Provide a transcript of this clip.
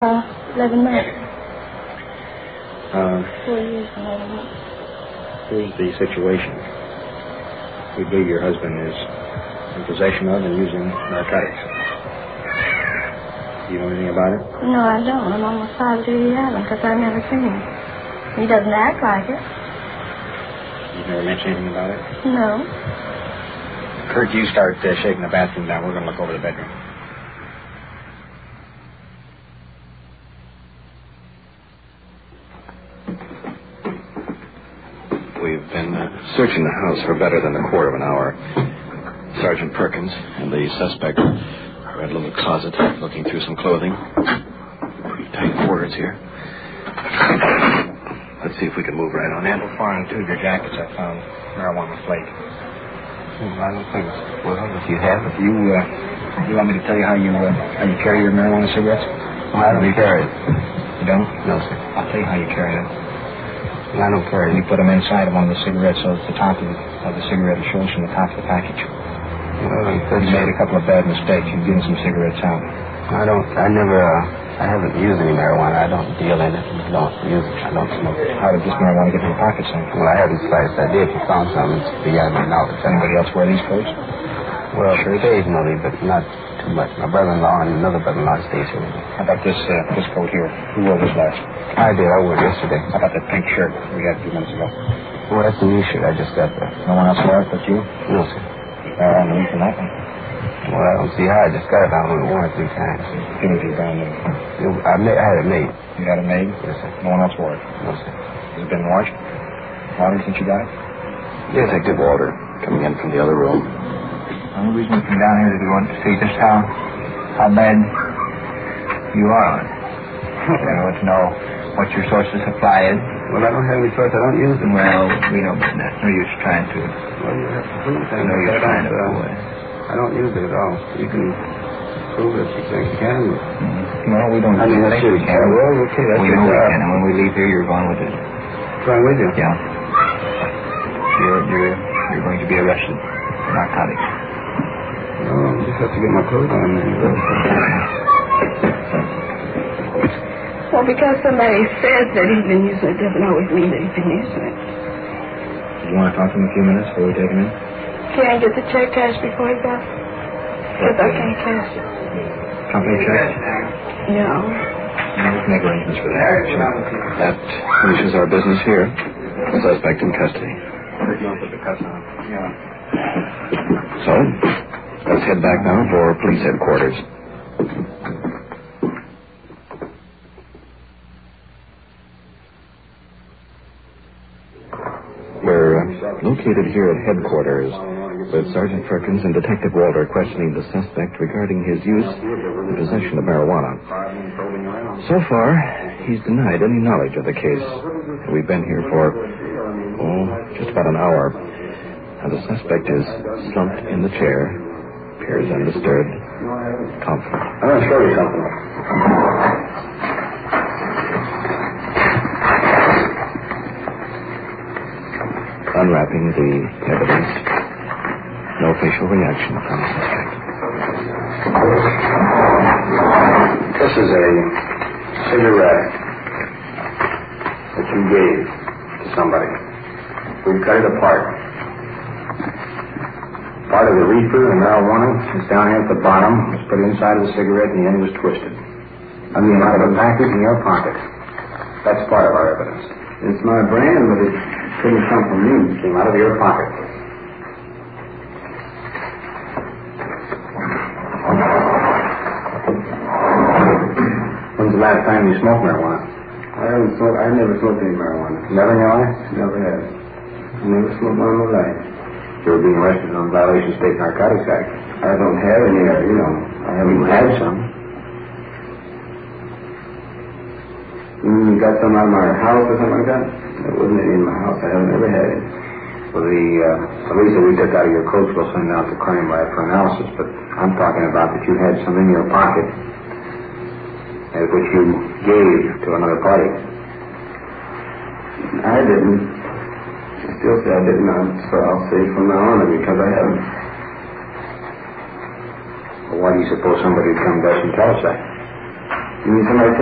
11 months. 4 years and 11 months. Here's the situation. We believe your husband is in possession of and using narcotics. Do you know anything about it? No, I don't. I'm almost positive he hasn't, because I've never seen him. He doesn't act like it. You've never mentioned anything about it? No. Kurt, you start shaking the bathroom down. We're going to look over the bedroom. We've been searching the house for better than a quarter of an hour. Sergeant Perkins and the suspect are in a little closet looking through some clothing. Pretty tight quarters here. Let's see if we can move right on in. So far in two of your jackets, I found marijuana flake. I don't think. Well, if you have, if you want me to tell you how you carry your marijuana cigarettes? Oh, I don't carry it. You don't? No, sir. I'll tell you how you carry them. I don't carry it. You put them inside of one of the cigarettes so that the top of the cigarette shows from the top of the package. Well, you made a couple of bad mistakes. You've given some cigarettes out. I haven't used any marijuana. I don't deal in it. I don't use it. I don't smoke it. How did this marijuana get in your pockets, then? Well, I haven't sliced. I did. If you found something, it's beyond my knowledge. Anybody else wear these coats? Well, sure, occasionally, but not too much. My brother-in-law and another brother-in-law stays here with me. How about this coat here? Who wore this last? I did. I wore it yesterday. How about that pink shirt we had a few minutes ago? Well, that's a new shirt. I just got that. No one else wore it but you? No, sir. On the week from that one? Well, I don't see how. I just got it. I only worn it 3 times. Give it to you brand new. I had it made. You had it made? Yes, sir. No one else wore it? No, sir. Has it been washed? Water since you got it? Yes, Detective Walter, coming in from the other room. The only reason we come down here is we want to see just how bad you are on it. We want to know what your source of supply is. Well, I don't have any source. I don't use them. Well, we know, but that's no use trying to. Well, you have to prove it. I know you're trying to prove it. I don't use it at all. You can prove it if you think you can. No, we don't. I mean, that's think we can. Well, okay, that's we know we can, and when we leave here, you're going with it. Going with you? Yeah. You're going to be arrested for narcotics. No, I just have to get my clothes on then. Well, because somebody says that he's been using it doesn't always mean that he's been using it. Do you want to talk to him a few minutes before we take him in? Can I get the check cashed before he goes? Because I can't cash it. Company check? No. Let's make arrangements for that. That finishes our business here. The suspect in custody. You want to put the cuffs on? Yeah. So, let's head back now for police headquarters. We're located here at headquarters with Sergeant Perkins and Detective Walter questioning the suspect regarding his use and possession of marijuana. So far, he's denied any knowledge of the case. We've been here for, just about an hour. And the suspect is slumped in the chair, appears undisturbed, confident. I'm going to show you something. Unwrapping the evidence. No facial reaction from the suspect. This is a cigarette that you gave to somebody. We cut it apart. Part of the reefer and marijuana is down here at the bottom. It was put inside of the cigarette and the end was twisted. I mean, out of a package in your pocket. That's part of our evidence. It's my brand, but it couldn't come from you. It came out of your pocket. When's the last time you smoked marijuana? I never smoked any marijuana. Never in your life? Never have. I never smoked one in my life. You were being arrested on violation of State Narcotics Act. I don't have any, I haven't had some. You got some out of my house or something like that? There wasn't any in my house. I haven't ever had it. Well, the police that we took out of your coach will send out the crime lab for analysis, but I'm talking about that you had some in your pocket, which you gave to another party. I didn't. I still say I didn't, so I'll say from now on because I haven't. Well, why do you suppose somebody would come to us and tell us that? You mean somebody